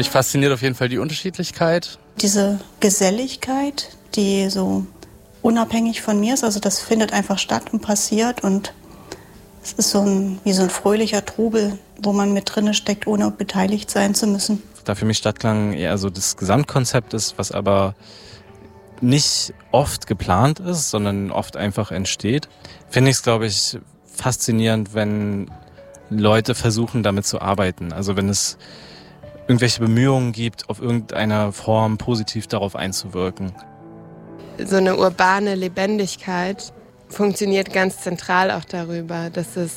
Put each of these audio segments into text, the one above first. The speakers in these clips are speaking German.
Mich fasziniert auf jeden Fall die Unterschiedlichkeit. Diese Geselligkeit, die so unabhängig von mir ist, also das findet einfach statt und passiert und es ist wie so ein fröhlicher Trubel, wo man mit drinne steckt, ohne beteiligt sein zu müssen. Da für mich Stadtklang eher so das Gesamtkonzept ist, was aber nicht oft geplant ist, sondern oft einfach entsteht, finde ich es, glaube ich, faszinierend, wenn Leute versuchen, damit zu arbeiten. Also wenn es irgendwelche Bemühungen gibt, auf irgendeine Form positiv darauf einzuwirken. So eine urbane Lebendigkeit funktioniert ganz zentral auch darüber, dass es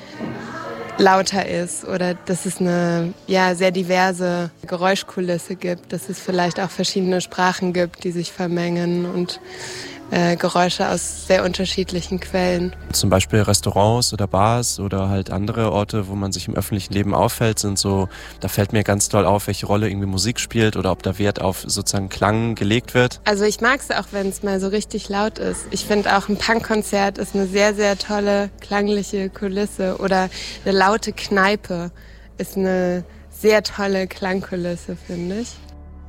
lauter ist oder dass es eine sehr diverse Geräuschkulisse gibt, dass es vielleicht auch verschiedene Sprachen gibt, die sich vermengen und Geräusche aus sehr unterschiedlichen Quellen. Zum Beispiel Restaurants oder Bars oder halt andere Orte, wo man sich im öffentlichen Leben auffällt, sind so, da fällt mir ganz doll auf, welche Rolle irgendwie Musik spielt oder ob da Wert auf sozusagen Klang gelegt wird. Also ich mag es auch, wenn es mal so richtig laut ist. Ich finde auch ein Punkkonzert ist eine sehr, sehr tolle klangliche Kulisse oder eine laute Kneipe ist eine sehr tolle Klangkulisse, finde ich.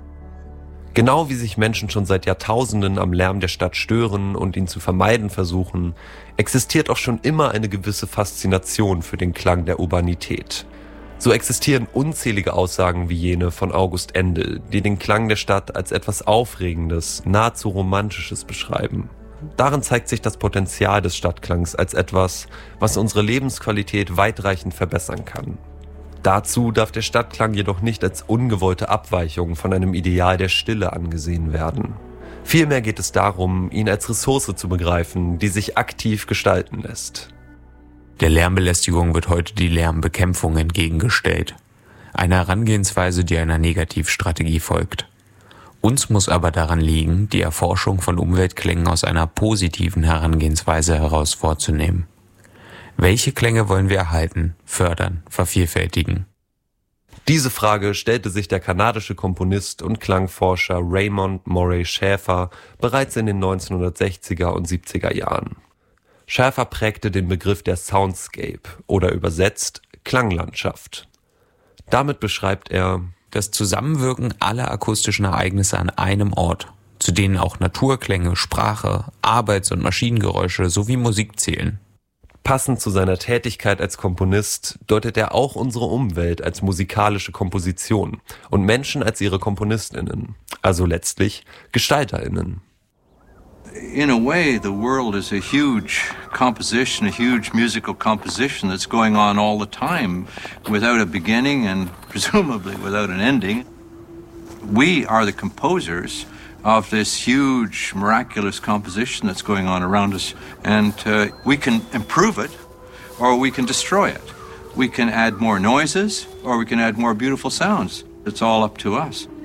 Genau wie sich Menschen schon seit Jahrtausenden am Lärm der Stadt stören und ihn zu vermeiden versuchen, existiert auch schon immer eine gewisse Faszination für den Klang der Urbanität. So existieren unzählige Aussagen wie jene von August Endel, die den Klang der Stadt als etwas Aufregendes, nahezu Romantisches beschreiben. Darin zeigt sich das Potenzial des Stadtklangs als etwas, was unsere Lebensqualität weitreichend verbessern kann. Dazu darf der Stadtklang jedoch nicht als ungewollte Abweichung von einem Ideal der Stille angesehen werden. Vielmehr geht es darum, ihn als Ressource zu begreifen, die sich aktiv gestalten lässt. Der Lärmbelästigung wird heute die Lärmbekämpfung entgegengestellt. Eine Herangehensweise, die einer Negativstrategie folgt. Uns muss aber daran liegen, die Erforschung von Umweltklängen aus einer positiven Herangehensweise heraus vorzunehmen. Welche Klänge wollen wir erhalten, fördern, vervielfältigen? Diese Frage stellte sich der kanadische Komponist und Klangforscher Raymond Moray Schäfer bereits in den 1960er und 70er Jahren. Schäfer prägte den Begriff der Soundscape oder übersetzt Klanglandschaft. Damit beschreibt er das Zusammenwirken aller akustischen Ereignisse an einem Ort, zu denen auch Naturklänge, Sprache, Arbeits- und Maschinengeräusche sowie Musik zählen. Passend zu seiner Tätigkeit als Komponist deutet er auch unsere Umwelt als musikalische Komposition und Menschen als ihre KomponistInnen, also letztlich GestalterInnen. In a way, the world is a huge composition, a huge musical composition that's going on all the time without a beginning and presumably without an ending. We are the composers of this huge, miraculous composition that's going on around us. And we can improve it, or we can destroy it. We can add more noises, or we can add more beautiful sounds. It's all up to us.